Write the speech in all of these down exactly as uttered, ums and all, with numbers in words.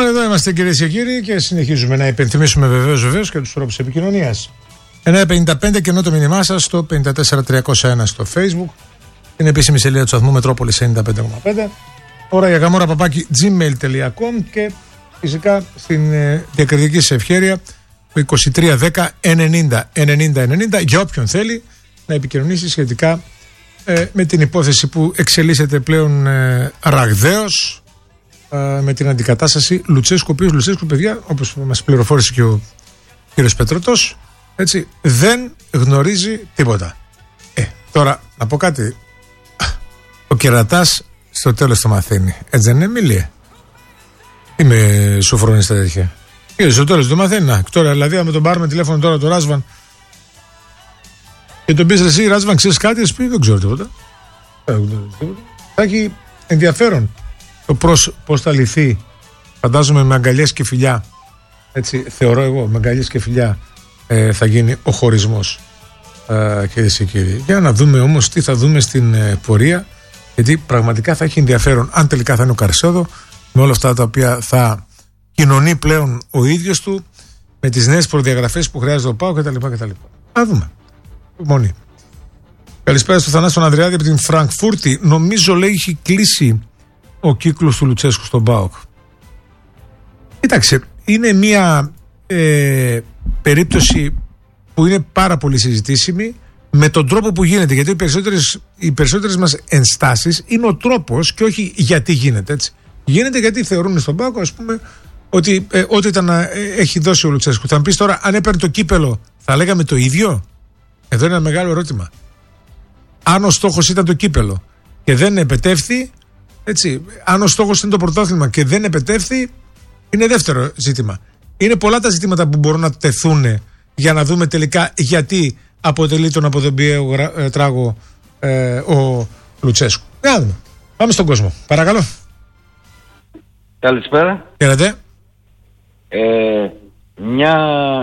Λοιπόν, εδώ είμαστε κυρίες και κύριοι και συνεχίζουμε να υπενθυμίσουμε βεβαίως βεβαίως και τους τρόπους επικοινωνίας. εννιά πενήντα πέντε και ενώ το μήνυμά σας στο πέντε τέσσερα τριακόσια ένα στο Facebook, την επίσημη σελίδα του σταθμού Μετρόπολης ενενήντα πέντε κόμμα πέντε, ώρα για γαμόρα παπάκι gmail τελεία com και φυσικά στην ε, διακριτική σε ευχέρεια το είκοσι τρία δέκα ενενήντα ενενήντα ενενήντα για όποιον θέλει να επικοινωνήσει σχετικά ε, με την υπόθεση που εξελίσσεται πλέον ε, ραγδαίως ε, με την αντικατάσταση Λουτσέσκου, ο οποίος Λουτσέσκου, παιδιά, όπως μας πληροφόρησε και ο κύριος Πετρωτός, έτσι, δεν γνωρίζει τίποτα. Ε, τώρα, να πω κάτι. Ο κερατάς στο τέλος το μαθαίνει. Έτσι δεν είναι, Μίλιε? Είμαι σοφρόνης στα τέτοια. Και στο τέλος το μαθαίνει. Να, τώρα, δηλαδή, αν με τον πάρουμε τηλέφωνο τώρα το Ράσβαν και τον πεις εσύ, Ράσβαν, ξέρεις κάτι? Εσύ πει, δεν ξέρω τίποτα. Θα έχει ενδιαφέρον το προς, πώς θα λυθεί, φαντάζομαι, με αγκαλιές και φιλιά. Έτσι, θεωρώ εγώ, με αγκαλιές και φιλιά ε, θα γίνει ο χωρισμός, ε, κυρίες και κύριοι. Για να δούμε όμως τι θα δούμε στην ε, πορεία, γιατί πραγματικά θα έχει ενδιαφέρον αν τελικά θα είναι ο Καρσέδο με όλα αυτά τα οποία θα κοινωνεί πλέον ο ίδιος του, με τις νέες προδιαγραφές που χρειάζεται ο ΠΑΟ κτλ. κτλ. Να δούμε. Μονή. Καλησπέρα στο Θανάση τον Ανδριάδη από την Φραγκφούρτη. Νομίζω, λέει, έχει κλείσει ο κύκλος του Λουτσέσκου στον ΠΑΟΚ. Κοίταξε, είναι μια ε, περίπτωση που είναι πάρα πολύ συζητήσιμη με τον τρόπο που γίνεται, γιατί οι περισσότερες, οι περισσότερες μας ενστάσεις είναι ο τρόπος και όχι γιατί γίνεται, έτσι. Γίνεται γιατί θεωρούν στον ΠΑΟΚ, ας πούμε, ότι ε, ό,τι ήταν ε, έχει δώσει ο Λουτσέσκου. Θα μου πεις τώρα, αν έπαιρνε το κύπελο, θα λέγαμε το ίδιο? Εδώ είναι ένα μεγάλο ερώτημα. Αν ο στόχος ήταν το κύπελο και δεν επετεύθη, έτσι, αν ο στόχος είναι το πρωτάθλημα και δεν επετεύθη, είναι δεύτερο ζήτημα. Είναι πολλά τα ζητήματα που μπορούν να τεθούν για να δούμε τελικά γιατί αποτελεί τον αποδεμπιαίο ε, τράγο ε, ο Λουτσέσκου. Να δούμε. Πάμε στον κόσμο. Παρακαλώ. Καλησπέρα. Χαίρετε. Ε, μια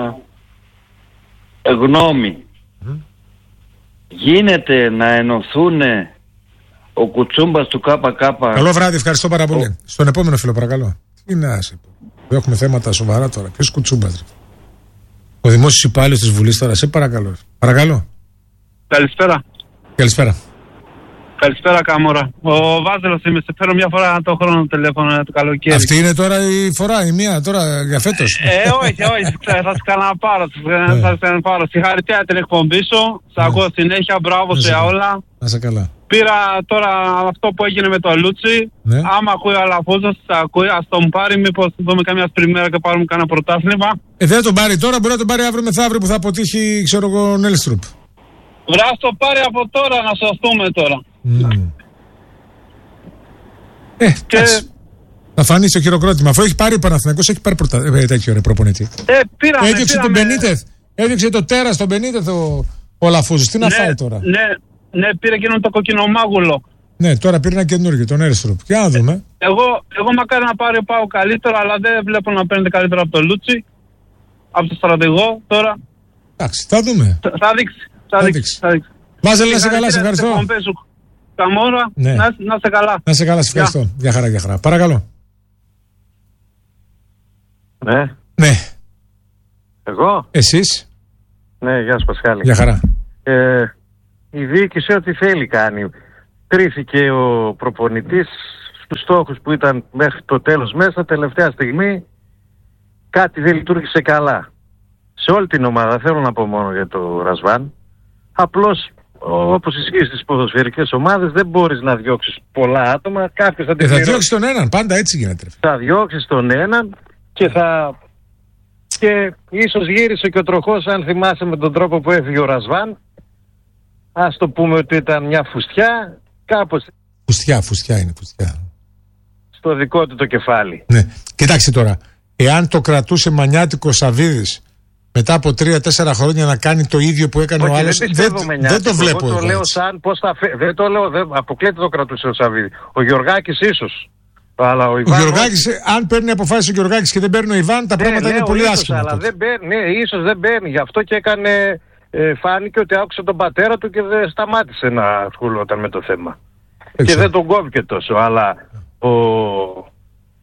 γνώμη. Mm. Γίνεται να ενωθούν ο Κουτσούμπας του ΚΚ. Καλό βράδυ, ευχαριστώ πάρα πολύ. Ο... Στον επόμενο φίλο, παρακαλώ. Τι να σε πω. Έχουμε θέματα σοβαρά τώρα. Ποιος Κουτσούμπας? Ο δημόσιος υπάλληλος της Βουλής τώρα, σε παρακαλώ. Παρακαλώ. Καλησπέρα. Καλησπέρα. Καλησπέρα, Καμόρα. Ο Βάζελος είμαι. Σε φέρω μια φορά το χρόνο τηλέφωνο το καλοκαίρι. Αυτή είναι τώρα η φορά, η μία τώρα για φέτος? Ε, όχι, όχι. Θα σας ξαναπάρω. Θα σας ξαναπάρω. Συγχαρητήρια την εκπομπή σου. Σ' ακούω συνέχεια. Μπράβο σε όλα. Να σε καλά. Πήρα τώρα αυτό που έγινε με το Λούτσι. Ναι. Άμα ακούει ο Αλαφούζος, θα ακούει. Ας τον πάρει. Μήπως δούμε καμιά σπριμέρα και πάρουμε κανένα πρωτάθλημα. Ε, δεν θα τον πάρει τώρα. Μπορεί να τον πάρει αύριο μεθαύριο που θα αποτύχει, ξέρω εγώ, Νέλστρουπ. Βρά το πάρει από τώρα να σωθούμε τώρα. Mm. Ε, και... θα φανεί στο χειροκρότημα. Αφού έχει πάρει ο Παναθηναϊκός, έχει πάρει προτα... ε, τέτοιο ρε προπονητή. Ε, πήραμε, έδειξε πήραμε... τον Μπενίτεθ. Έδειξε το τέρας τον Μπενίτεθ ο, ο Λαφούζος. Τι να ναι, φάει τώρα? Ναι, ναι, πήρε εκείνον το κοκκινομάγουλο. Ναι, τώρα πήρε ένα καινούργιο, τον Νέλστρουπ. Για να δούμε. Ε, εγώ, εγώ μακάρι να πάρει πάω καλύτερο, αλλά δεν βλέπω να παίρνετε καλύτερο από το Λούτσι. Από το στρατηγό τώρα. Εντάξει, θα δούμε. Θα, θα δείξει. Θα, θα δείξει. δείξει. Βάζελ, να σε καλά, σε ευχαριστώ. Καμόρα, ναι. να, να σε καλά. Να σε καλά, σε ευχαριστώ. Για, για χαρά, για χαρά. Παρακαλώ. Ναι. Ναι. Εγώ. Εσείς. Ναι, γεια σας Πασχάλη. Για χαρά. Ε, η διοίκηση ό,τι θέλει κάνει. Κρίθηκε ο προπονητής στους στόχους που ήταν μέχρι το τέλος μέσα. Τελευταία στιγμή κάτι δεν λειτουργήσε καλά. Σε όλη την ομάδα, θέλω να πω μόνο για το Ρασβάν. Απλώς, όπως ισχύει στις ποδοσφαιρικές ομάδες, δεν μπορείς να διώξεις πολλά άτομα. Κάποιος θα, ε, θα διώξεις τον έναν, πάντα έτσι γίνεται. Θα διώξεις τον έναν και θα... Και ίσως γύρισε και ο τροχός, αν θυμάσαι, με τον τρόπο που έφυγε ο Ρασβάν. Ας το πούμε ότι ήταν μια φουστιά, κάπως... Φουστιά, φουστιά είναι, φουστιά. Στο δικό του το κεφάλι. Ναι, κοιτάξτε τώρα. Εάν το κρατούσε μανιάτικο Σαββίδης μετά από τρία-τέσσερα χρόνια να κάνει το ίδιο που έκανε okay, ο άλλος, δεν, δεν, δεν το βλέπω. Εγώ το λέω σαν πώς θα φε... Δεν το λέω, δεν... αποκλείεται το κρατούσε ο Σαββίδη. Ο Γιωργάκης ίσως. Αλλά ο, Ιβάν, ο Γιωργάκης, όχι... αν παίρνει αποφάσεις ο Γιωργάκης και δεν παίρνει ο Ιβάν, τα ναι, πράγματα λέω, είναι πολύ ίσως, άσχημα. Αλλά δεν παίρνει, ναι, ίσως δεν παίρνει. Γι' αυτό και έκανε, ε, φάνηκε ότι άκουσε τον πατέρα του και δεν σταμάτησε να ασχολούταν με το θέμα. Έξω. Και δεν τον κόβηκε τόσο. Αλλά ο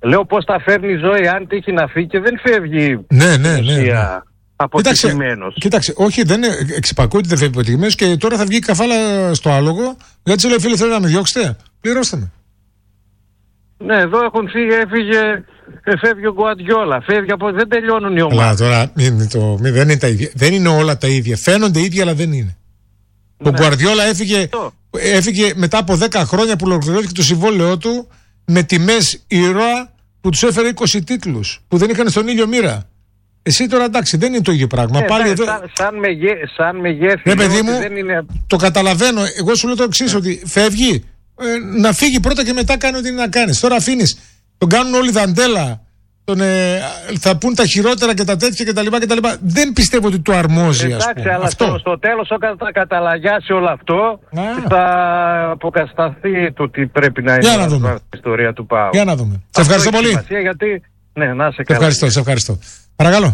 Λέω πώς τα φέρνει η ζωή, αν τύχει να φύγει και δεν φεύγει. Ναι, ναι, ναι. ναι. Αποτυχημένος. Κοίταξε, όχι, δεν είναι εξυπακούει ότι δεν φεύγει αποτυχημένος και τώρα θα βγει καφάλα στο άλογο. Γιατί σου λέει, φίλε, θέλετε να με διώξετε, πληρώστε με. Ναι, εδώ έχουν φύγει, έφυγε, φεύγει ο Γκουαρδιόλα. Φεύγει από. Δεν τελειώνουν οι ομάδες. Αλλά τώρα είναι το, δεν, είναι τα ίδια. Δεν είναι όλα τα ίδια. Φαίνονται ίδια, αλλά δεν είναι. Ναι. Ο Γκουαρδιόλα έφυγε, έφυγε μετά από δέκα χρόνια που ολοκληρώθηκε το συμβόλαιό του με τιμές ήρωα που τους έφερε είκοσι τίτλους που δεν είχαν στον ήλιο μοίρα. Εσύ τώρα εντάξει, δεν είναι το ίδιο πράγμα. Ε, Πάλι ναι, εδώ... σαν, σαν, μεγέ, σαν μεγέθη. Ναι, παιδί μου, δεν είναι... το καταλαβαίνω. Εγώ σου λέω το εξής, ότι φεύγει. Ε, να φύγει πρώτα και μετά κάνει ό,τι είναι να κάνεις. Τώρα αφήνεις, τον κάνουν όλοι δαντέλα, τον, ε, θα πούν τα χειρότερα και τα τέτοια κτλ. Δεν πιστεύω ότι το αρμόζει. Εντάξει, ας πούμε. αλλά Αυτό. στο, στο τέλος όταν θα καταλαγιάσει όλο αυτό, Α. θα αποκατασταθεί το τι πρέπει να είναι η ιστορία του ΠΑΟΚ. Για να δούμε. Σε ευχαριστώ πολύ. Σημασία, γιατί... Ναι, να σε καλά. Ευχαριστώ, σε ευχαριστώ. Παρακαλώ.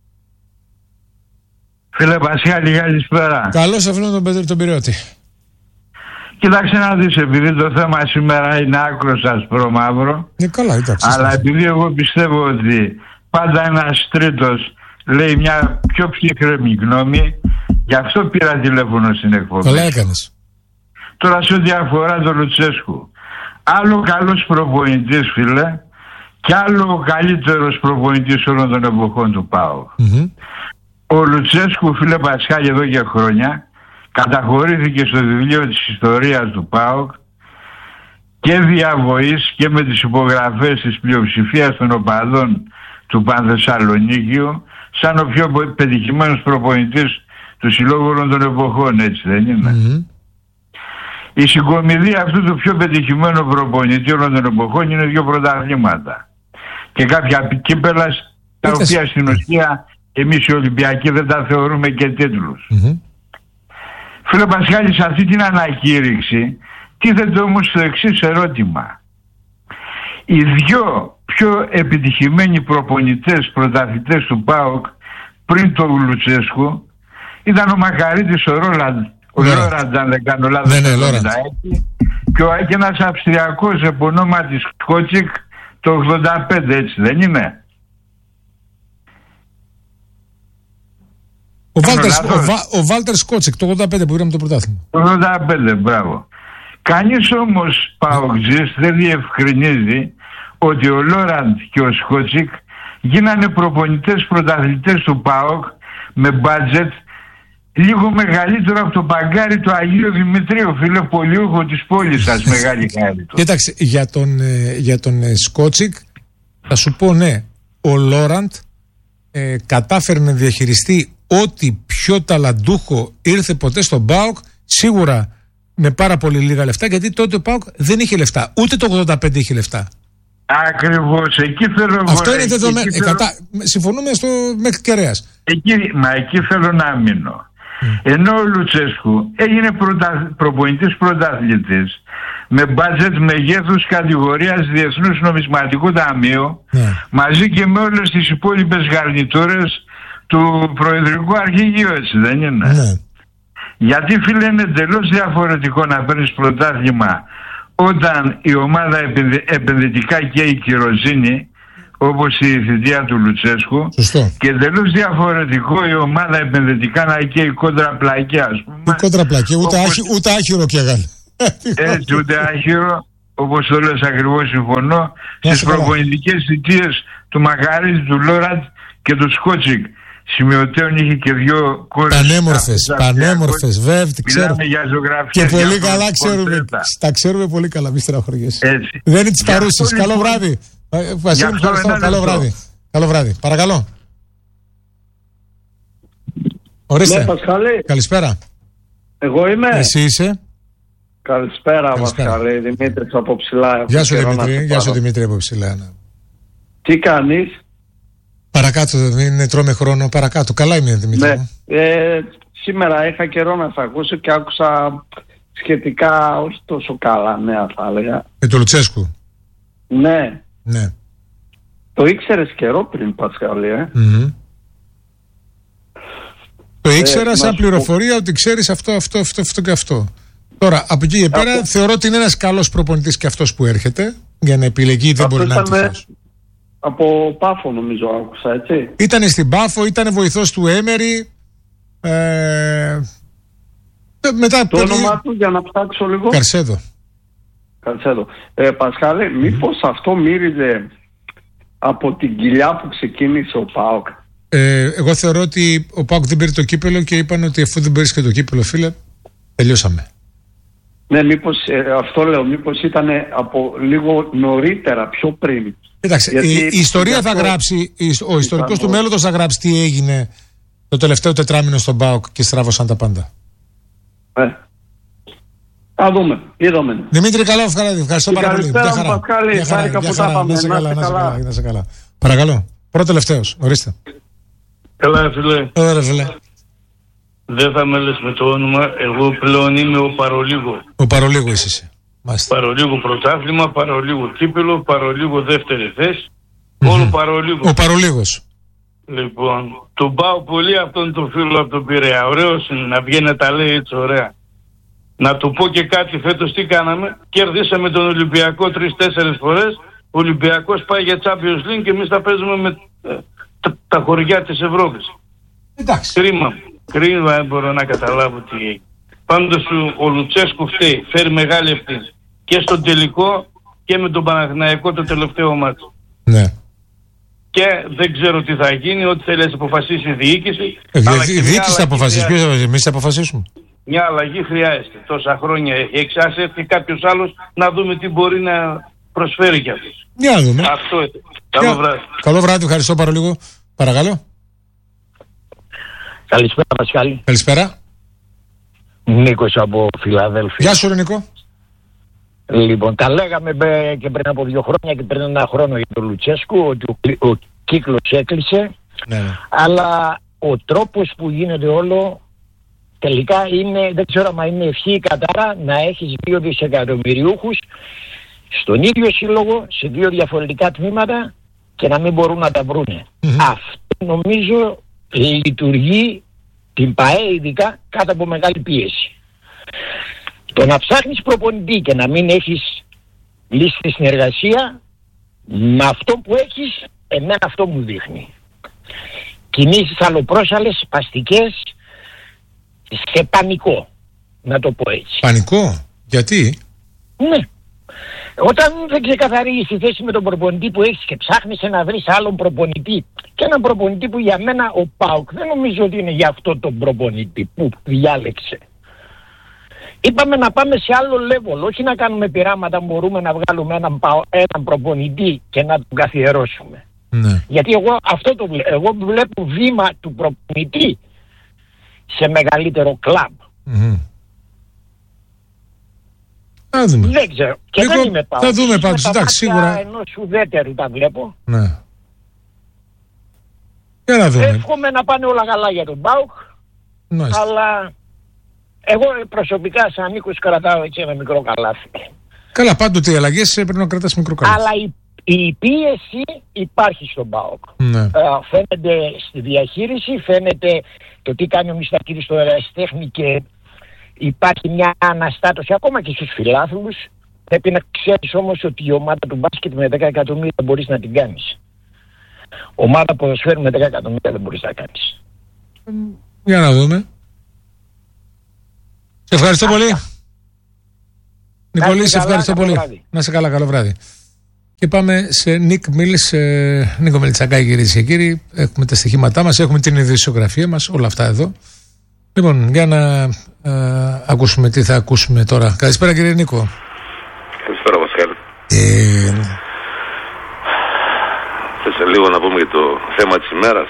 Φίλε Πασχάλη, καλησπέρα. Καλώς αφήνω τον Πέτρο τον Πυριώτη. Κοίταξε να δεις, επειδή το θέμα σήμερα είναι άκρος ασπρό-μαύρο, ε, καλά, εντάξει, αλλά επειδή εγώ πιστεύω ότι πάντα ένας τρίτος λέει μια πιο ψυχρή γνώμη, γι' αυτό πήρα τηλέφωνο στην εκπομπή. Καλά έκανες. Τώρα σε ό,τι αφορά τον Λουτσέσκου, άλλο καλός προπονητής, φίλε, και άλλο καλύτερος προπονητής όλων των εποχών του ΠΑΟΚ. Mm-hmm. Ο Λουτσέσκου, φίλε Πασχάλη, εδώ και χρόνια καταχωρήθηκε στο βιβλίο της ιστορίας του ΠΑΟΚ και διαβοής και με τις υπογραφές της πλειοψηφίας των οπαδών του Πανθεσσαλονίκιου σαν ο πιο πετυχημένος προπονητής του συλλόγου όλων των εποχών, έτσι δεν είναι? Mm-hmm. Η συγκομιδία αυτού του πιο πετυχημένου προπονητή όλων των εποχών είναι δύο πρωταθλήματα και κάποια κύπελα τα οποία στην ουσία εμείς οι Ολυμπιακοί δεν τα θεωρούμε και τίτλους. Mm-hmm. Φίλε Πασχάλη, σε αυτή την ανακήρυξη τίθεται όμως το εξής ερώτημα. Οι δυο πιο επιτυχημένοι προπονητές πρωταθλητές του ΠΑΟΚ πριν το Λουτσέσκου ήταν ο Μακαρίτης, ο Ρόλαντ, ο ναι. Λόραντ, αν δεν κάνω λάθος, ναι, ναι, και ο ένας Αυστριακός επωνόματι Σκότσικ το ογδόντα πέντε, έτσι δεν είναι? Ο Βάλτερ, ο, Βα, ο Βάλτερ Σκότσικ το ογδόντα πέντε που πήραμε το πρωτάθλημα. Το ογδόντα πέντε, μπράβο. Κανείς όμως παοκτζής δεν διευκρινίζει ότι ο Λόραντ και ο Σκότσικ γίνανε προπονητές πρωταθλητές του ΠΑΟΚ με μπάτζετ λίγο μεγαλύτερο από το παγκάρι του Αγίου Δημητρίου, φίλε, πολιούχο της πόλης σας, μεγάλη χάρη του. Κοίταξε, για τον, για τον Σκότσικ θα σου πω ναι, ο Λόραντ ε, κατάφερε να διαχειριστεί ό,τι πιο ταλαντούχο ήρθε ποτέ στον ΠΑΟΚ, σίγουρα με πάρα πολύ λίγα λεφτά, γιατί τότε ο ΠΑΟΚ δεν είχε λεφτά, ούτε το ογδόντα πέντε είχε λεφτά. Ακριβώς, εκεί θέλω... Αυτό είναι δεδομένο. Θέλω... Κατά... Συμφωνούμε στο μέχρι κεραίας. Εκεί, μα εκεί θέλω να μείνω. Mm. Ενώ ο Λουτσέσκου έγινε πρωτα... προπονητής πρωταθλητής με μπάτζετ μεγέθους κατηγορίας Διεθνούς Νομισματικού Ταμείου, mm. μαζί και με όλες τις υπόλοιπες γαρνιτούρες του Προεδρικού Αρχηγείου, έτσι δεν είναι? Mm. Γιατί, φίλε, είναι εντελώς διαφορετικό να παίρνεις πρωτάθλημα όταν η ομάδα επενδυτικά καίει κυροζήνη, όπως η θητεία του Λουτσέσκου. Σωστό. Και εντελώς διαφορετικό η ομάδα επενδυτικά να καίει κόντρα πλακιά, ας πούμε. Η κόντρα πλακιά, ούτε, όπως... άχυ, ούτε άχυρο πια γάλα. Έτσι, ούτε άχυρο, όπως το λες ακριβώς, συμφωνώ, στις προπονητικές θητείες του Μακαρίτη, του Λόραντ και του Σκότσικ. Σημειωτέων είχε και δύο κόρες. Πανέμορφες, πανέμορφες, βέβαια, ξέρω. Για ζωγραφία, και πολύ καλά ξέρουμε. Τα ξέρουμε πολύ καλά, μη στεναχωριέσαι. Δεν είναι τις παρούσεις. Καλό βράδυ. Βασίλη, ευχαριστώ. Καλό βράδυ. Καλό βράδυ. Παρακαλώ. Ορίστε. Ναι, Πασχαλή. Καλησπέρα. Εγώ είμαι. Εσύ είσαι. Καλησπέρα, Πασχαλή. Δημήτρης από Ψηλά. Γεια σου, Δημήτρη. Γεια σου, Δημήτρη από Ψηλά. Τι κάνεις? Παρακάτω, δεν τρώμε χρόνο. Παρακάτω. Καλά είμαι, Δημήτρη. Ναι. Ε, σήμερα είχα καιρό να σε ακούσω και άκουσα σχετικά όχι τόσο καλά νέα, θα έλεγα. Με το Λουτσέσκου. Ναι. Ναι. Το ήξερες καιρό πριν, Πασχαλή, ε? Mm-hmm. Το ήξερα ε, σαν πληροφορία πω... ότι ξέρεις αυτό, αυτό, αυτό, αυτό και αυτό. Τώρα, από εκεί και πέρα, αυτό... θεωρώ ότι είναι ένας καλός προπονητής και αυτός που έρχεται, για να επιλεγεί δεν αυτό μπορεί να είναι τυχός. Από Πάφο νομίζω άκουσα, έτσι. Ήτανε στην Πάφο, ήτανε βοηθός του Έμερι. Ε, μετά το όνομα του για να ψάξω λίγο. Καρσέδο. Καρσέδο. Ε, Πασχάλη, μήπως αυτό μύριζε από την κοιλιά που ξεκίνησε ο ΠΑΟΚ? Ε, εγώ θεωρώ ότι ο ΠΑΟΚ δεν πήρε το κύπελο και είπαν ότι αφού δεν πήρες και το κύπελο, φίλε, τελειώσαμε. Ναι, μήπως, ε, αυτό λέω, μήπως ήταν από λίγο νωρίτερα, πιο πριν. Εντάξει, η, η ιστορία θα γράψει, ο ιστορικός του μέλλοντος θα γράψει τι έγινε το τελευταίο τετράμινο στον ΠΑΟΚ και στράβωσαν τα πάντα. Ε. Θα δούμε, είδαμε. Δημήτρη, καλά, ευχαριστώ πάρα πολύ. Καλησπέρα μου, Πασχάλη, χάρηκα που τα πάμε. Να είσαι καλά, να είσαι καλά, να είσαι καλά. Παρακαλώ, πρώτο τελευταίος, ορίστε. Καλά, φίλε. Ωραία, φίλε. Δεν θα με λες με το όνομα, εγώ πλέον είμαι ο Παρολίγο. Ο Παρολίγο είσαι εσύ. Μάλιστα. Παρολίγο πρωτάθλημα, Παρολίγο κύπελο, Παρολίγο δεύτερη θέση. Mm-hmm. Όλο Παρολίγο. Ο Παρολίγος. Λοιπόν, τον πάω πολύ αυτόν τον φίλο από τον Πειραιά. Ωραίος είναι να βγαίνει να τα λέει έτσι ωραία. Να του πω και κάτι, φέτος τι κάναμε? Κερδίσαμε τον Ολυμπιακό τρεις-τέσσερις φορές. Ο Ολυμπιακός πάει για Champions League και εμείς τα παίζουμε με ε, τα, τα χωριά της Ευρώπης. Εντάξει. Κρίμα. Κρίμα, δεν μπορώ να καταλάβω τι έγινε. Πάντως ο Λουτσέσκου φταίει, φέρει μεγάλη ευθύνη. Και στον τελικό και με τον Παναθηναϊκό το τελευταίο μάτσο. Ναι. Και δεν ξέρω τι θα γίνει, ό,τι θέλει να αποφασίσει η διοίκηση. Ε, η διοίκηση θα αποφασίσει, ποιος θα εμείς θα αποφασίσουμε. Μια αλλαγή χρειάζεται. Τόσα χρόνια έχει, ας έρθει κάποιος άλλος να δούμε τι μπορεί να προσφέρει κι αυτός. Για να δούμε. Αυτό είναι. Καλό βράδυ. Καλό βράδυ, ευχαριστώ πάρα λίγο. Παρακαλώ. Καλησπέρα, Πασχάλη. Καλησπέρα. Νίκος από Φιλαδέλφια. Γεια σου, ρε Νίκο. Λοιπόν, τα λέγαμε και πριν από δύο χρόνια και πριν ένα χρόνο για τον Λουτσέσκου ότι ο, ο κύκλος έκλεισε. Ναι. Αλλά ο τρόπος που γίνεται όλο τελικά είναι, δεν ξέρω αν είναι ευχή ή κατάρα, να έχεις δύο δισεκατομμυριούχους στον ίδιο σύλλογο, σε δύο διαφορετικά τμήματα και να μην μπορούν να τα βρούνε. Mm-hmm. Αυτό νομίζω λειτουργεί την ΠΑΕ ειδικά κάτω από μεγάλη πίεση. Το να ψάχνεις προπονητή και να μην έχεις λύσει τη συνεργασία με αυτό που έχεις, εμένα αυτό μου δείχνει. Κινήσεις αλλοπρόσαλες, σπαστικές, σε πανικό, να το πω έτσι. Πανικό, γιατί? Ναι. Όταν δεν ξεκαθαρίζεις τη θέση με τον προπονητή που έχεις και ψάχνεις να βρεις άλλον προπονητή και έναν προπονητή που για μένα ο ΠΑΟΚ δεν νομίζω ότι είναι για αυτό τον προπονητή που διάλεξε. Είπαμε να πάμε σε άλλο level, όχι να κάνουμε πειράματα, μπορούμε να βγάλουμε έναν, έναν προπονητή και να τον καθιερώσουμε. Ναι. Γιατί εγώ αυτό το βλέπω, εγώ βλέπω βήμα του προπονητή σε μεγαλύτερο κλαμπ. Mm-hmm. Θα δούμε. Δεν ξέρω. Και Λίγο, δεν είμαι πάω. Θα δούμε πάντως, εντάξει, σίγουρα. Ενός ουδέτερου τα βλέπω. Ναι. Για να δούμε. Εύχομαι να πάνε όλα καλά για τον ΠΑΟΚ. Μάλιστα. Αλλά εγώ προσωπικά σαν Νίκος κρατάω έτσι ένα μικρό καλάθι. Καλά, πάντοτε οι αλλαγές πρέπει να κρατάς μικρό καλάθι. Αλλά η, η πίεση υπάρχει στον ΠΑΟΚ. Ναι. Ε, φαίνεται στη διαχείριση, φαίνεται το τι κάνει ο Μιστακίδης στο ερασιτέχνη και υπάρχει μια αναστάτωση ακόμα και στους φιλάθλους. Πρέπει να ξέρεις όμως ότι η ομάδα του μπάσκετ με δέκα εκατομμύρια μπορείς να την κάνεις. Ομάδα ποδοσφαίρου με δέκα εκατομμύρια δεν μπορείς να κάνεις. Για να δούμε. Σε ευχαριστώ πολύ. Νικολή, σε ευχαριστώ πολύ. Βράδυ. Να είσαι καλά, καλό βράδυ. Και πάμε σε Νίκ Μίλης, ε, Νίκο Μελιτσακάκη, κυρίες και κύριοι. Έχουμε τα στοιχήματά μας, έχουμε την ειδησιογραφία μας, όλα αυτά εδώ. Λοιπόν, για να ε, ακούσουμε τι θα ακούσουμε τώρα. Καλησπέρα, κύριε Νίκο. Καλησπέρα, Πασχάλη. Ε... Θες λίγο να πούμε για το θέμα της ημέρας?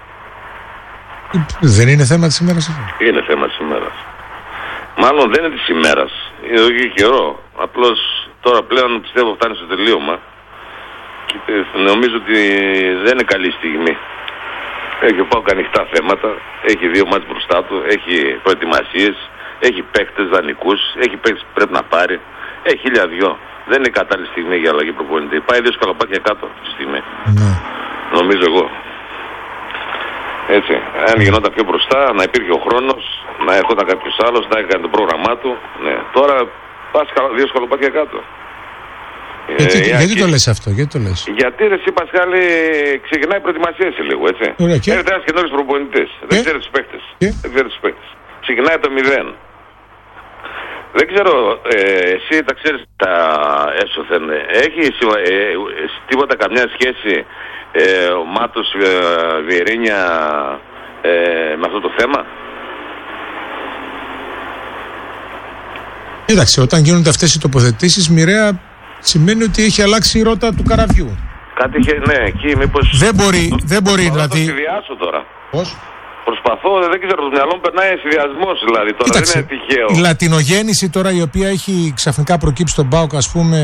Δεν είναι θέμα της ημέρας αυτό? Είναι θέμα της ημέρας. Μάλλον δεν είναι της ημέρας. Είναι εδώ και καιρό. Απλώς τώρα πλέον πιστεύω φτάνει στο τελείωμα. Και νομίζω ότι δεν είναι καλή στιγμή. Έχει ο ΠΑΟΚ ανοιχτά θέματα. Έχει δύο μάτς μπροστά του. Έχει προετοιμασίες. Έχει παίκτες δανεικούς. Έχει παίκτες που πρέπει να πάρει. Έχει χίλια δυο. Δεν είναι κατάλληλη στιγμή για αλλαγή προπονητή. Πάει δύο σκαλοπάτια κάτω αυτή τη στιγμή. Ναι. Νομίζω εγώ. Έτσι. Αν γινόταν πιο μπροστά, να υπήρχε ο χρόνος, να ερχόταν κάποιος άλλος, να έκανε το πρόγραμμά του. Ναι. Τώρα πας δύο σκαλοπάτια κάτω. Γιατί, Ε, γιατί και... το λες αυτό, γιατί το λες? Γιατί ρε εσύ Πασχάλη ξεκινάει η προετοιμασία σε λίγο, έτσι. Ωραία, και... Έρχεται ένας καινούργιος προπονητής. Δεν ξέρει τους παίχτες. Δεν ξέρει τους παίχτες. Ξεκινάει το μηδέν. Δεν ξέρω, ε, εσύ τα ξέρεις τα έσωθεν. Έχει ε, ε, τίποτα καμιά σχέση ε, ο Μάτος ε, Βιερίνια ε, με αυτό το θέμα? Κοίταξε, όταν γίνονται αυτές οι τοποθετήσεις, μοιραία σημαίνει ότι έχει αλλάξει η ρότα του καραβιού. Κάτι είχε, ναι, εκεί μήπως... Δεν μπορεί, δεν μπορεί, Μπορώ δηλαδή... να το συνδυάσω τώρα. Πώς? Προσπαθώ, δεν ξέρω, το μυαλό μου περνάει συνδυασμός, δηλαδή, τώρα. Κοίταξε, δεν είναι τυχαίο. Η λατινογέννηση τώρα, η οποία έχει ξαφνικά προκύψει στον ΠΑΟΚ, ας πούμε,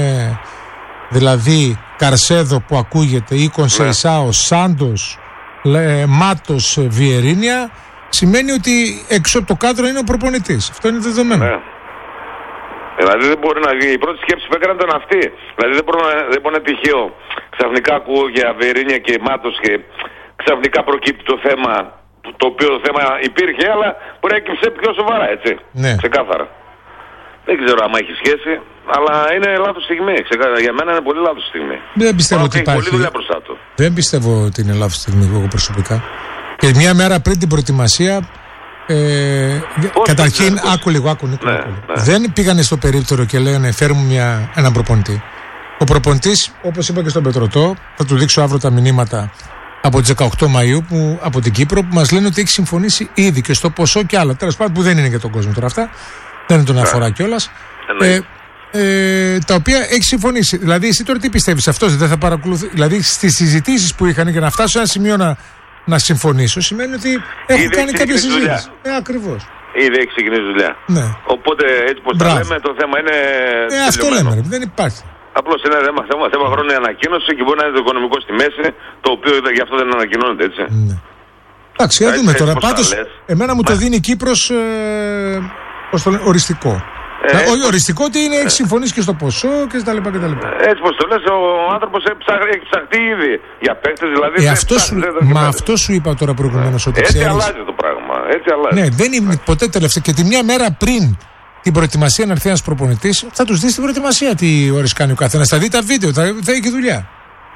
δηλαδή Καρσέδο που ακούγεται, ή Κονσεϊσάο, ναι. Σάντος, Μάτος, Βιερίνια, σημαίνει ότι έξω από το κάδρο είναι ο προπονητής. Αυτό είναι δεδομένο. Ναι. Δηλαδή δεν μπορεί να βγει. Η πρώτη σκέψη που έκανα ήταν αυτή. Δηλαδή δεν μπορεί να, δεν μπορεί να είναι τυχαίο. Ξαφνικά ακούω για Βιερίνια και Μάτος και ξαφνικά προκύπτει το θέμα, το οποίο το θέμα υπήρχε, αλλά μπορεί να έκυψε πιο σοβαρά, έτσι. Ναι. Ξεκάθαρα. Δεν ξέρω αν έχει σχέση, αλλά είναι λάθος στιγμή. Ξεκάθαρα. Για μένα είναι πολύ λάθος στιγμή. Δεν πιστεύω ότι υπάρχει. Πολύ δουλειά μπροστά του. Δεν πιστεύω ότι είναι λάθος στιγμή, εγώ προσωπικά. Και μια μέρα πριν την προετοιμασία. Ε, καταρχήν, είναι, άκου λίγο, άκου, Νίκο, ναι, άκου. Ναι. Δεν πήγανε στο περίπτερο και λέγανε φέρουμε μια, έναν προπονητή. Ο προπονητής, όπως είπα και στον Πετρωτό, θα του δείξω αύριο τα μηνύματα από τις δεκαοκτώ Μαΐου που, από την Κύπρο, που μας λένε ότι έχει συμφωνήσει ήδη και στο ποσό και άλλα. Τέλος πάντων, που δεν είναι για τον κόσμο τώρα αυτά, δεν είναι τον αφορά κιόλας. Ε, ε, τα οποία έχει συμφωνήσει. Δηλαδή, εσύ τώρα τι πιστεύεις, αυτός δεν θα παρακολουθεί? Δηλαδή, στις συζητήσεις που είχαν για να φτάσω σε ένα σημείο να. Να συμφωνήσω σημαίνει ότι έχω κάνει κάποια συζήτηση. Ε, ακριβώς. Ήδη έχει ξεκινήσει δουλειά. Ναι. Οπότε έτσι πως τα λέμε, το θέμα είναι. Ε, αυτό λέμε, δεν υπάρχει. Απλώς είναι θέμα, θέμα, θέμα χρόνια ανακοίνωση και μπορεί να είναι το οικονομικό στη μέση, το οποίο γι' αυτό δεν ανακοινώνεται, έτσι. Ναι. Εντάξει, για δούμε τώρα. Πάντως, εμένα μου το δίνει η Κύπρος ε, ως το οριστικό. Ε, όχι ε, οριστικό ότι είναι, έχει συμφωνήσει και στο ποσό και στα λοιπά και τα λοιπά. Έτσι πως το λες, ο άνθρωπος έχει ψαχτεί ήδη για παίκτες, δηλαδή. Ε, αυτό σου, μα αυτό σου είπα τώρα προηγουμένως, ότι έτσι ξέρεις. Έτσι αλλάζει το πράγμα. Έτσι αλλάζει. Ναι, δεν είναι ποτέ τελευταία. Και τη μια μέρα πριν την προετοιμασία να έρθει ένας προπονητής, θα τους δεις την προετοιμασία τι ώρες κάνει ο καθένας. Θα δει τα βίντεο, θα, θα έχει δουλειά.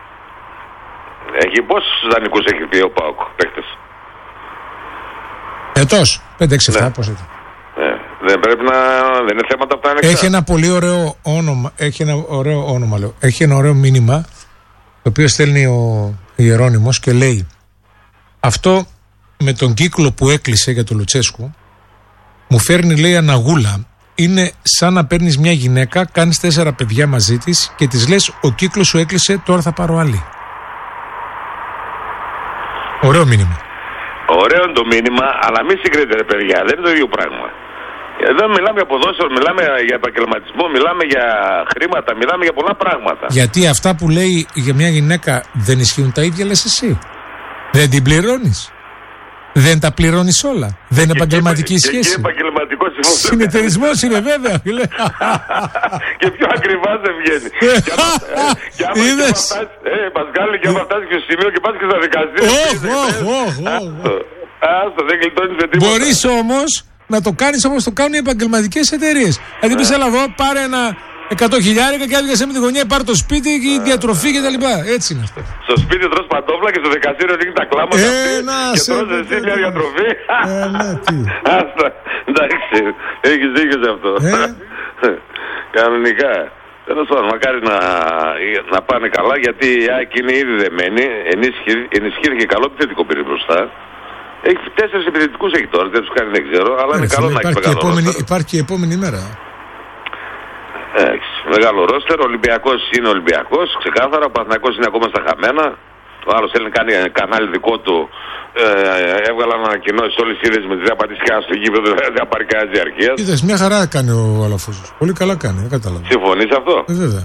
Έχει πόσους δανεικούς έχει πει ο ΠΑΟΚ παίκτες? Ετός, πέντε έξι εφτά, πώς ήταν. Δεν πρέπει να. Δεν είναι θέματα αυτά ανοιχτά. Έχει ένα πολύ ωραίο όνομα. Έχει ένα ωραίο όνομα, λέω. Έχει ένα ωραίο μήνυμα το οποίο στέλνει ο Ιερώνυμος και λέει: αυτό με τον κύκλο που έκλεισε για τον Λουτσέσκου μου φέρνει, λέει, αναγούλα. Είναι σαν να παίρνεις μια γυναίκα, κάνεις τέσσερα παιδιά μαζί της και της λες: ο κύκλος σου έκλεισε, τώρα θα πάρω άλλη. Ωραίο μήνυμα. Ωραίο είναι το μήνυμα, αλλά μην συγκρίνετε, ρε παιδιά. Δεν είναι το ίδιο πράγμα. Εδώ μιλάμε για ποδόσφαιρο, μιλάμε για επαγγελματισμό, μιλάμε για χρήματα, μιλάμε για πολλά πράγματα. Γιατί αυτά που λέει για μια γυναίκα δεν ισχύουν τα ίδια, λες εσύ? Δεν την πληρώνεις? Δεν τα πληρώνεις όλα? Δεν είναι επαγγελματική και, σχέση? Και, και επαγγελματικό συμβόλαιο. Συνεταιρισμός είναι, βέβαια. Και πιο ακριβά δεν βγαίνει. Και άμα φτάσει, ε, Πασκάλη, και άμα φτάσει και στο σημείο και πας και στα δικαστήρια. Όχι, όχι, όχι. Άστο, δεν γλιτώνεις με τίποτα. Μπορείς όμως να το κάνεις όπως το κάνουν οι επαγγελματικές εταιρείες. Δηλαδή πεις, έλα εδώ, πάρε ένα εκατό χιλιάρικα και άδειασε με τη γωνία, πάρε το σπίτι και η διατροφή κτλ. Έτσι είναι αυτό. Στο σπίτι τρως παντόφλα και στο δικαστήριο ρίχνει τα κλάματα ε, και τρως εσύ μια διατροφή. Ε, ναι, τι. Άστα, εντάξει, έχεις δίκιο σε αυτό. Κανονικά. Τέλος πάντων, μακάρι να, να πάνε καλά, γιατί η ΑΕΚ είναι ήδη δεμένη, ενισχύθηκε καλό επιθετικό πήρε μπροστά. Έχει τέσσερις επιθετικούς έχει τώρα, δεν τους κάνει, δεν ξέρω, αλλά είναι καλό να έχει μεγάλο ρόστερ. Υπάρχει και η επόμενη μέρα. Εντάξει, μεγάλο ρόστερ, ο Ολυμπιακός είναι Ολυμπιακός, ξεκάθαρα, ο Παναθηναϊκός είναι ακόμα στα χαμένα. Ο άλλος θέλει να κάνει κανάλι δικό του, ε, έβγαλαν ανακοινώσεις όλες οι είδες με τη διαπατήσεις και στο γήπεδο, δεν θα πάρει κανένα διαρκείας. Είδες, μια χαρά κάνει ο Αλαφούζος, πολύ καλά κάνει, δεν κατάλαβα. Συμφωνείς αυτό? Ε, βέβαια.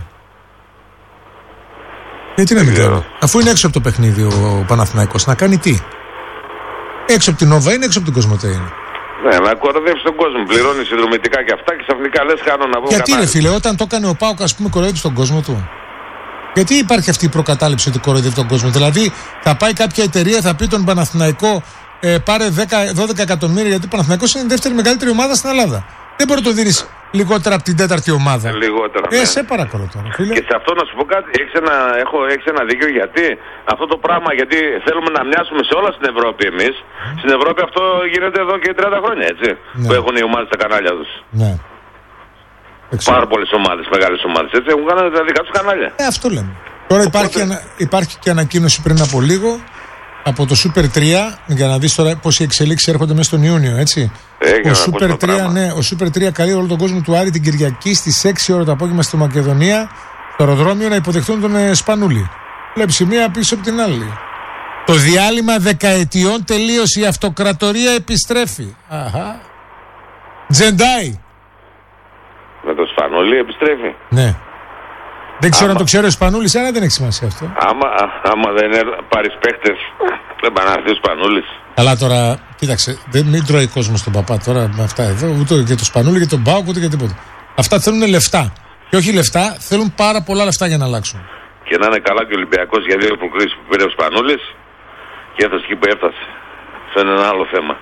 Γιατί να μην κάνω, αφού είναι έξω από το παιχνίδι ο Παναθηναϊκός, να κάνει τι? Έξω από την Νόβα είναι, έξω από την Κοσμοτέ είναι. Ναι, να κοροϊδεύει τον κόσμο. Πληρώνει συνδρομητικά και αυτά και ξαφνικά λες χάνω να βγω. Γιατί κατάληψη. Ρε φίλε, όταν το έκανε ο ΠΑΟΚ, ας πούμε, κοροϊδεύει τον κόσμο του. Γιατί υπάρχει αυτή η προκατάληψη ότι κοροϊδεύει τον κόσμο? Δηλαδή, θα πάει κάποια εταιρεία, θα πει τον Παναθηναϊκό, ε, πάρε δέκα, δώδεκα εκατομμύρια, γιατί ο Παναθηναϊκός είναι η δεύτερη μεγαλύτερη ομάδα στην Ελλάδα. Δεν μπορεί να το δίνει λιγότερα από την τέταρτη ομάδα. Λιγότερα. Ε, ναι. σε παρακαλώ τώρα. Φίλε. Και σε αυτό να σου πω κάτι, έχεις ένα, έχω, έχεις ένα δίκιο, γιατί αυτό το πράγμα, γιατί θέλουμε να μοιάσουμε σε όλα στην Ευρώπη εμείς. Mm. Στην Ευρώπη αυτό γίνεται εδώ και τριάντα χρόνια, έτσι. Ναι. Που έχουν οι ομάδες στα κανάλια τους. Ναι. Πάρα πολλές ομάδες, μεγάλες ομάδες, έτσι, έχουν κάνει τα δικά τους κανάλια. Ε, αυτό λέμε. Τώρα Οπότε... υπάρχει, ανα... υπάρχει και ανακοίνωση πριν από λίγο από το Super τρία, για να δεις τώρα πώς οι εξελίξεις έρχονται μέσα στον Ιούνιο, έτσι. Ε, ο, Super τρία, ναι, ο Super τρία καλεί όλο τον κόσμο του Άρη την Κυριακή στις έξι ώρα το απόγευμα στη Μακεδονία, στο αεροδρόμιο, να υποδεχτούν τον ε, Σπανούλη. Βλέπεις η μία πίσω από την άλλη. Το διάλειμμα δεκαετιών τελείωσε, η αυτοκρατορία επιστρέφει. Αχα. Τζεντάι. Με το Σπανούλη επιστρέφει. Ναι. Δεν ξέρω άμα... αν το ξέρω ο Σπανούλης, αλλά δεν έχει σημασία αυτό. Άμα, άμα δεν πάρεις παίχτες, δεν πάνε να έρθει ο Σπανούλης. Καλά τώρα, κοίταξε, δεν, μην τρώει κόσμο τον παπά τώρα με αυτά εδώ, ούτε για το Σπανούλη, για τον Μπάουκ, ούτε για τίποτα. Αυτά θέλουν λεφτά. Και όχι λεφτά, θέλουν πάρα πολλά λεφτά για να αλλάξουν. Και να είναι καλά και ο Ολυμπιακός για δύο προκρίσεις που πήρε ο Σπανούλης και έφτασε εκεί που έφτασε. Αυτό είναι ένα άλλο θέμα.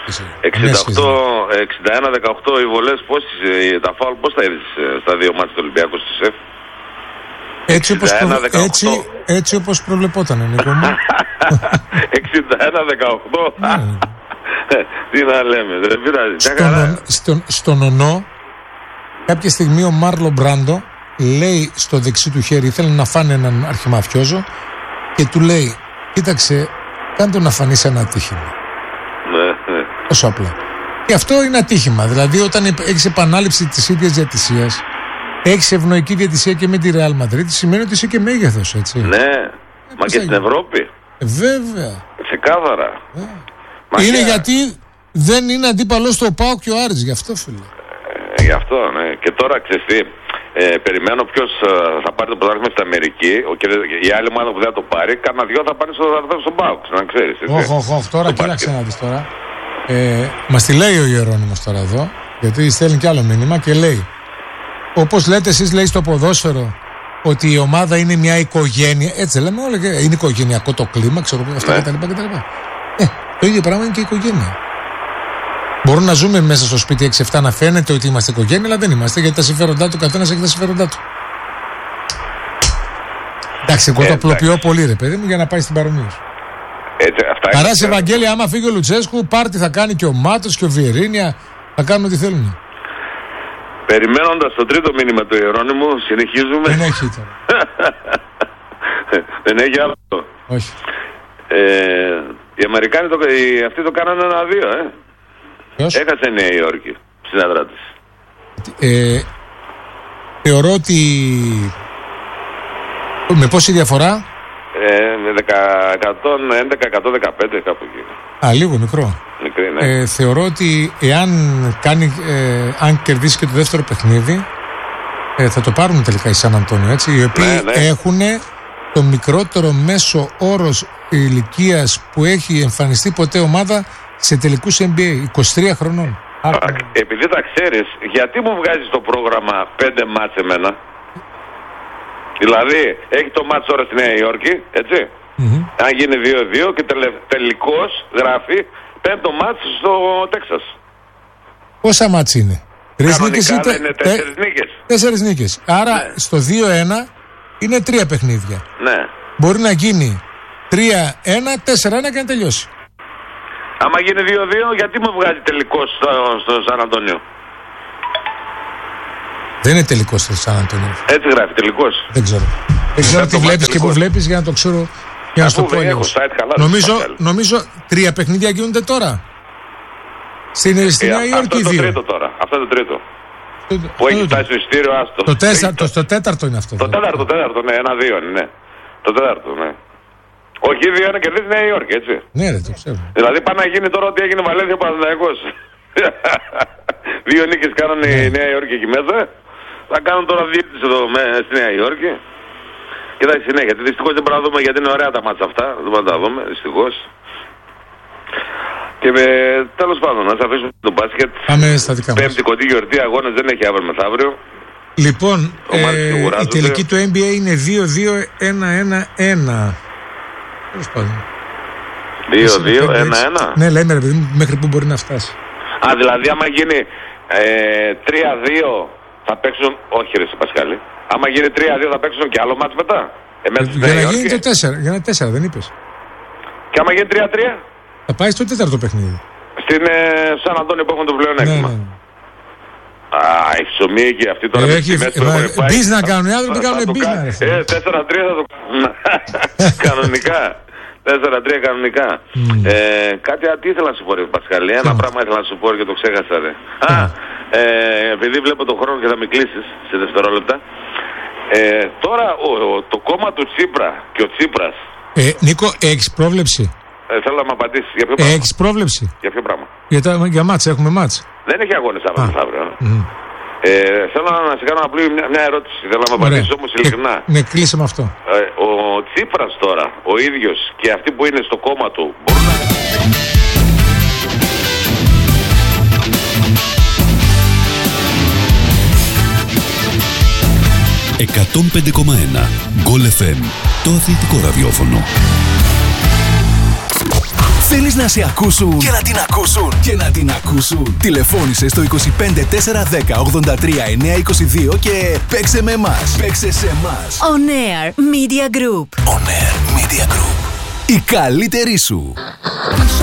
εξήντα ένα δεκαοκτώ οι βολές, τα φάουλ, πώς τα είδες στα δύο μάτια του Ολυμπιακού στη ΣΕΦ? Έτσι όπως, προβλε... έτσι, έτσι όπως προβλεπότανε, Νίκο μου. εξήντα ένα δεκαοκτώ. Τι να λέμε, δεν πειράζει. Στον, στον, στον ονό, κάποια στιγμή ο Μάρλο Μπράντο λέει στο δεξί του χέρι, ήθελε να φάνε έναν αρχιμαφιόζο και του λέει, κοίταξε, κάνε να φανείς ένα ατύχημα. Ναι, ναι. Τόσο απλά. Και αυτό είναι ατύχημα. Δηλαδή, όταν έχεις επανάληψη της ίδιας διατησίας, έχεις ευνοϊκή διατησία και με τη Ρεάλ Μαδρίτη, σημαίνει ότι είσαι και μέγεθος, έτσι. Ναι, ε, μα και στην Ευρώπη. Ε, βέβαια. Ξεκάθαρα. Ε. Είναι γιατί δεν είναι αντίπαλος στο ΠΑΟΚ και ο Άρης, γι' αυτό, φίλε. Ε, γι' αυτό, ναι. Και τώρα, ξέρεις τι, ε, περιμένω ποιος ε, θα πάρει το πρωτάθλημα στην Αμερική, ο, και η άλλη ομάδα που δεν θα το πάρει, κάνα δυο θα πάνε στο, στο ΠΑΟΚ, να ξέρεις. Όχι, όχι, όχι, τώρα κοίταξε να δεις τώρα. Ε, μας τη λέει ο Ιερώνυμος τώρα εδώ, γιατί στέλνει κι άλλο μήνυμα και λέει, όπως λέτε εσείς, λέει, στο ποδόσφαιρο, ότι η ομάδα είναι μια οικογένεια. Έτσι λέμε όλα, είναι οικογενειακό το κλίμα, ξέρω εγώ, αυτά κτλ. Ε, το ίδιο πράγμα είναι και η οικογένεια. Μπορούμε να ζούμε μέσα στο σπίτι έξι εφτά να φαίνεται ότι είμαστε οικογένεια, αλλά δεν είμαστε, γιατί τα συμφέροντά του, ο καθένας έχει τα συμφέροντά του. Εντάξει, εγώ το απλοποιώ πολύ, ρε παιδί μου, για να πάει στην παρομοίωση. Καράς Ευαγγέλια, άμα φύγει ο Λουτσέσκου, πάρτι θα κάνει και ο Μάτος και ο Βιερίνια, θα κάνουν ό,τι θέλουν. Περιμένοντας το τρίτο μήνυμα του Ιερώνυμου, συνεχίζουμε. Δεν έχει τώρα. Δεν έχει άλλο. Όχι. Ε, οι Αμερικάνοι το, οι, αυτοί το κάνανε ένα-δύο, ε. Ποιος? Έχασε η Νέα Υόρκη στην έδρα της. Ε, θεωρώ ότι... Με πόση διαφορά? Ε, με εκατόν έντεκα εκατόν δεκαπέντε κάπου εκεί. Α, λίγο μικρό. Μικρή, ναι. Ε, θεωρώ ότι εάν κάνει, ε, αν κερδίσει και το δεύτερο παιχνίδι, ε, θα το πάρουν τελικά οι Σαν Αντώνιο, έτσι, οι οποίοι ναι, ναι. έχουν το μικρότερο μέσο όρος ηλικίας που έχει εμφανιστεί ποτέ ομάδα σε τελικούς N B A, είκοσι τρία χρονών. Α, επειδή τα ξέρεις, γιατί μου βγάζεις το πρόγραμμα πέντε μάτς εμένα? Δηλαδή, έχει το μάτς τώρα στη Νέα Υόρκη, έτσι. Mm-hmm. Αν γίνει δύο δύο και τελε, τελικώς γράφει πέμπτο μάτς στο Τέξας. Πόσα μάτς είναι? Τρεις νίκες ή τε... είναι τέσσερις νίκες. Τέσσερις νίκες. Άρα ναι. Στο δύο ένα είναι τρία παιχνίδια. Ναι. Μπορεί να γίνει τρία ένα, τέσσερα ένα και να τελειώσει. Άμα γίνει δύο δύο, γιατί μου βγάζει τελικώς στο, στο Σαν Αντώνιο? Δεν είναι τελικός στο Σαν Αντώνιο. Έτσι γράφει, τελικός. Δεν ξέρω. Δεν ξέρω τι βλέπεις και πού βλέπεις για να το ξέρω. Για να στο πω λίγο. Νομίζω, νομίζω τρία παιχνίδια γίνονται τώρα. Στην ε, Νέα Υόρκη δύο. Αυτό είναι το τρίτο τώρα. Αυτό είναι το τρίτο. Το, που έχει φτάσει στο ειστήριο, άστο. Το, τέσσερα, το, το τέταρτο είναι αυτό. Το τέταρτο, τέταρτο, ναι, ένα-δύο είναι, ναι. Το τέταρτο, ναι. Όχι, δύο ένα κερδίζει Νέα Υόρκη, έτσι. Ναι, ρε, το ξέρω. Δηλαδή πάει να γίνει τώρα ότι έγινε Βαλένθια Παναθηναϊκός. Δύο νίκες κάνανε ναι. Η Νέα Υόρκη εκεί μέσα. Θα κάνουν τώρα διαιτητές εδώ με, στη Νέα Υόρκη. Και θα έχει συνέχεια. Δυστυχώς δεν μπορούμε να δούμε γιατί είναι ωραία τα μάτσα αυτά. Δεν μπορούμε να τα δούμε, δυστυχώς. Και με, τέλος πάντων, να σας αφήσουμε το μπάσκετ. Πάμε στα δικά μας. Πέμπτη κοντή γιορτή, αγώνες δεν έχει αύριο μεθαύριο. Λοιπόν, ε, η τελική του N B A είναι δύο δύο ένα ένα ένα. Τέλος πάντων. δύο δύο ένα ένα. Ναι, λέμε ρε παιδί μου, μέχρι που μπορεί να φτάσει. Α, δηλαδή άμα γίνει Ε, τρία δύο θα παίξουν, όχι ρε Πασχάλη. Άμα γίνει τρία δύο θα παίξουν και άλλο μάτς μετά. Ε, για να γίνει το τέσσερα, για να τέσσερα δεν είπες. Και άμα γίνει τρία τρία. Θα πάει στο τέταρτο παιχνίδι. Στην ε, Σαν Αντώνιο που έχουν το πλεονέκτημα. Ναι, ναι. Α, η ψωμί και αυτή τώρα. Ε, έχει μπις να κάνουν, οι άνθρωποι κάνουν μπις να κάνουν. Ε, τέσσερα τρία θα το κάνουν. Κανονικά. τέσσερα τρία κανονικά. Mm. Ε, κάτι τι ήθελα να σου πω, ρε Πασχαλή. Ένα yeah. πράγμα ήθελα να σου πω και το ξέχασα, ρε. Yeah. Α, ε, επειδή βλέπω τον χρόνο και θα με κλείσεις σε δευτερόλεπτα. Ε, τώρα ο, ο, το κόμμα του Τσίπρα και ο Τσίπρας. Ε, Νίκο, έχεις πρόβλεψη? Ε, θέλω να μου απαντήσεις. Για ποιο πράγμα? Έχεις πρόβλεψη? Για ποιο πράγμα? Για, τα, για μάτς, έχουμε μάτς. Δεν έχει αγώνες αύριο μεθαύριο. Mm. Ε, θέλω να σε κάνω απλή μια, μια ερώτηση. Θέλω να μου απαντήσεις όμως ειλικρινά. Ναι, κλείσε με αυτό. Ε, ο Τσίπρας τώρα, ο ίδιος και αυτοί που είναι στο κόμμα του μπορούν να... εκατόν πέντε κόμμα ένα Γκολ εφ εμ, το αθλητικό ραδιόφωνο. Θέλεις να σε ακούσουν και να την ακούσουν και να την ακούσουν? Τηλεφώνησε στο είκοσι πέντε τέσσερα δέκα ογδόντα τρία εννιακόσια είκοσι δύο και παίξε με εμάς. Παίξε σε εμάς. On Air Media Group. On Air Media Group. Η καλύτερη σου.